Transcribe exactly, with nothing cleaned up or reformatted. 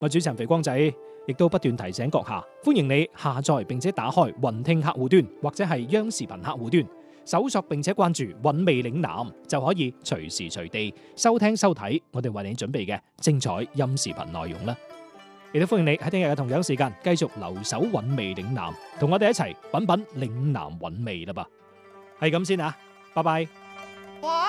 我主持人肥光仔亦都不斷提醒閣下，歡迎你下載並且打開雲聽客戶端或者係央視頻客戶端，搜索並且關注韻味嶺南，就可以隨時隨地收聽收睇我哋為你準備嘅精彩音視頻內容啦。亦都歡迎你喺聽日嘅同樣時間繼續留守韻味嶺南，同我哋一齊品品嶺南韻味啦噃。係咁先啊，拜拜。